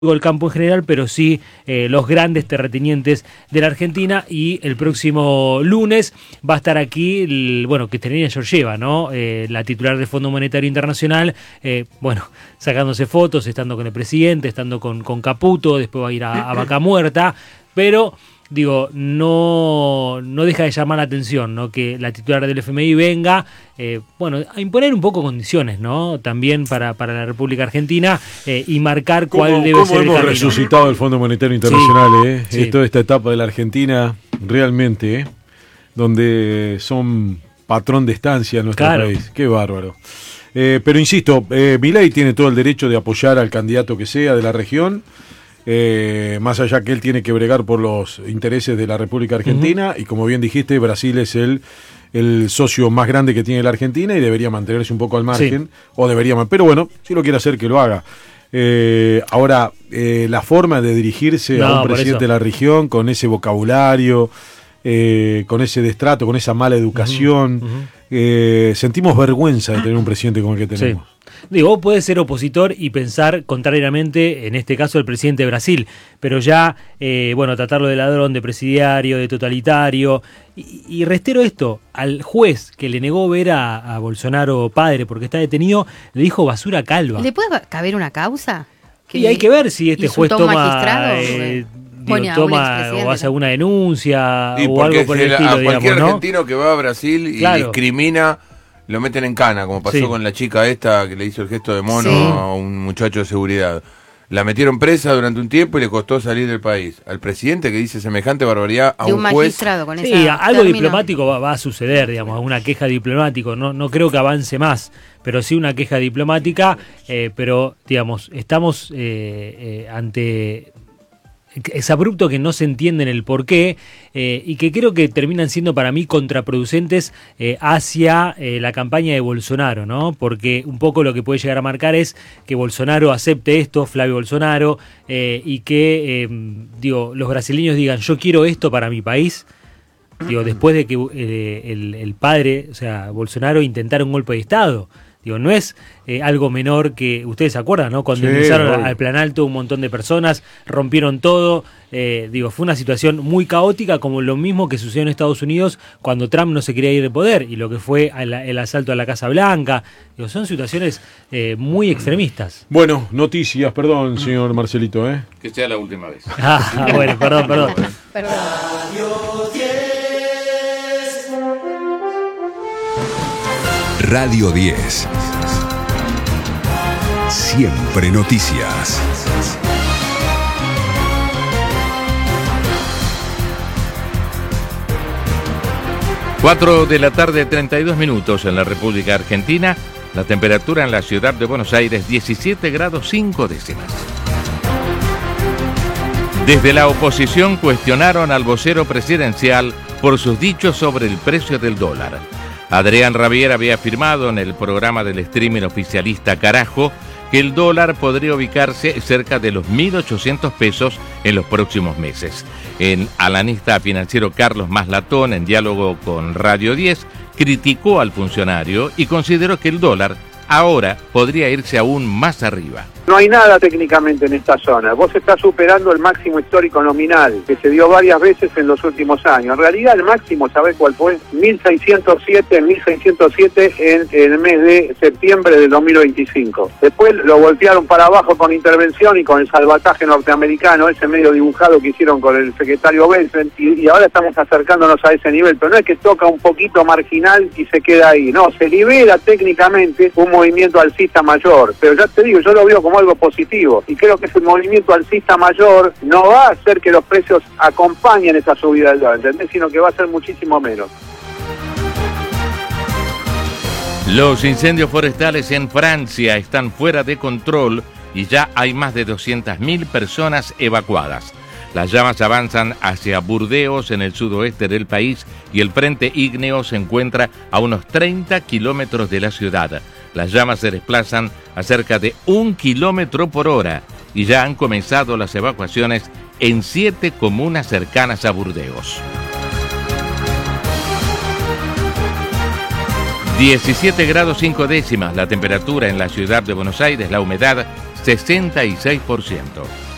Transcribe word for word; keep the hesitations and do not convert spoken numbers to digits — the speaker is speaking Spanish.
el campo en general, pero sí eh, los grandes terratenientes de la Argentina. Y el próximo lunes va a estar aquí, el, bueno, Cristalina Georgieva, ¿no? Eh, la titular del Fondo Monetario Internacional, eh, bueno, sacándose fotos, estando con el presidente, estando con, con Caputo, después va a ir a, a Vaca Muerta, pero digo, no, no deja de llamar la atención, ¿no? Que la titular del F M I venga, eh, bueno, a imponer un poco condiciones, ¿no? También para, para la República Argentina eh, y marcar cuál ¿Cómo, debe cómo ser el hemos camino? resucitado el Fondo Monetario Internacional, Sí, eh? sí. Toda esta etapa de la Argentina, realmente, eh? Donde son patrón de estancia en nuestro Claro. país. Qué bárbaro. Eh, pero insisto, eh, Milei tiene todo el derecho de apoyar al candidato que sea de la región. Eh, más allá que él tiene que bregar por los intereses de la República Argentina, uh-huh. Y como bien dijiste, Brasil es el, el socio más grande que tiene la Argentina y debería mantenerse un poco al margen, sí. o debería, pero bueno, si lo quiere hacer, que lo haga. Eh, ahora, eh, la forma de dirigirse no, a un presidente de la región con ese vocabulario, eh, con ese destrato, con esa mala educación, uh-huh. Uh-huh. Eh, sentimos vergüenza de tener un presidente como el que tenemos. Sí. Digo, vos podés ser opositor y pensar contrariamente, en este caso, el presidente de Brasil, pero ya, eh, bueno, tratarlo de ladrón, de presidiario, de totalitario, y, y reitero esto, al juez que le negó ver a, a Bolsonaro padre porque está detenido, le dijo basura calva. ¿Le puede caber una causa? Y hay que ver si este juez toma... Eh, Digo, bueno, toma o hace alguna denuncia sí, o algo por el el, estilo, a cualquier digamos, ¿no? argentino que va a Brasil y claro. discrimina, lo meten en cana, como pasó sí. con la chica esta que le hizo el gesto de mono sí. a un muchacho de seguridad. La metieron presa durante un tiempo y le costó salir del país. Al presidente que dice semejante barbaridad a de un, un juez. Magistrado con sí, esa algo término. Diplomático va, va a suceder, digamos, una queja diplomática. No, no creo que avance más, pero sí una queja diplomática. Eh, pero, digamos, estamos eh, eh, ante... Es abrupto que no se entienden el porqué eh, y que creo que terminan siendo para mí contraproducentes eh, hacia eh, la campaña de Bolsonaro, ¿no? Porque un poco lo que puede llegar a marcar es que Bolsonaro acepte esto, Flavio Bolsonaro, eh, y que eh, digo, los brasileños digan yo quiero esto para mi país. Digo, después de que eh, el, el padre, o sea, Bolsonaro intentara un golpe de Estado. Digo, no es eh, algo menor que, ustedes se acuerdan, ¿no? Cuando sí, ingresaron al Planalto un montón de personas, rompieron todo, eh, digo, fue una situación muy caótica, como lo mismo que sucedió en Estados Unidos cuando Trump no se quería ir de poder, y lo que fue el, el asalto a la Casa Blanca. Digo, son situaciones eh, muy extremistas. Bueno, noticias, perdón, señor Marcelito, ¿eh? Que sea la última vez. Ah, bueno, perdón, perdón. Perdón. Radio diez. Siempre noticias. Cuatro de la tarde, treinta y dos minutos en la República Argentina. La temperatura en la ciudad de Buenos Aires, diecisiete grados cinco décimas. Desde la oposición cuestionaron al vocero presidencial por sus dichos sobre el precio del dólar. Adrián Rabier había afirmado en el programa del streaming oficialista Carajo que el dólar podría ubicarse cerca de los mil ochocientos pesos en los próximos meses. El analista financiero Carlos Maslatón, en diálogo con Radio diez, criticó al funcionario y consideró que el dólar ahora podría irse aún más arriba. No hay nada técnicamente en esta zona. Vos estás superando el máximo histórico nominal, que se dio varias veces en los últimos años. En realidad el máximo, ¿sabés cuál fue? mil seiscientos siete en, en el mes de septiembre del dos mil veinticinco. Después lo voltearon para abajo con intervención y con el salvataje norteamericano, ese medio dibujado que hicieron con el secretario Belsen, y, y ahora estamos acercándonos a ese nivel. Pero no es que toca un poquito marginal y se queda ahí. No, se libera técnicamente un movimiento alcista mayor. Pero ya te digo, yo lo veo como algo positivo y creo que ese movimiento alcista mayor no va a hacer que los precios acompañen esa subida del dólar, ¿entendés? Sino que va a ser muchísimo menos. Los incendios forestales en Francia están fuera de control y ya hay más de doscientas mil personas evacuadas. Las llamas avanzan hacia Burdeos, en el sudoeste del país, y el frente ígneo se encuentra a unos treinta kilómetros de la ciudad. Las llamas se desplazan a cerca de un kilómetro por hora y ya han comenzado las evacuaciones en siete comunas cercanas a Burdeos. diecisiete grados cinco décimas la temperatura en la ciudad de Buenos Aires, la humedad sesenta y seis por ciento.